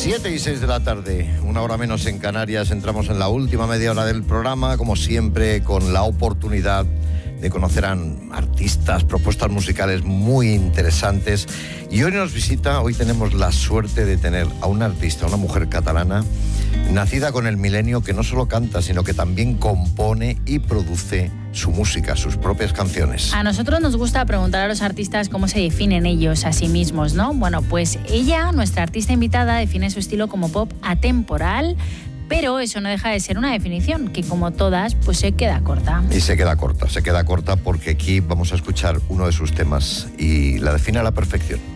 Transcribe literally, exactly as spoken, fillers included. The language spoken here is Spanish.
siete y seis de la tarde, una hora menos en Canarias. Entramos en la última media hora del programa, como siempre, con la oportunidad de conocer a artistas, propuestas musicales muy interesantes. Y hoy nos visita, hoy tenemos la suerte de tener a una artista, una mujer catalana, nacida con el milenio, que no solo canta, sino que también compone y produce su música, sus propias canciones. A nosotros nos gusta preguntar a los artistas cómo se definen ellos a sí mismos, ¿no? Bueno, pues ella, nuestra artista invitada, define su estilo como pop atemporal, pero eso no deja de ser una definición que, como todas, pues se queda corta. Y se queda corta, se queda corta porque aquí vamos a escuchar uno de sus temas y la define a la perfección.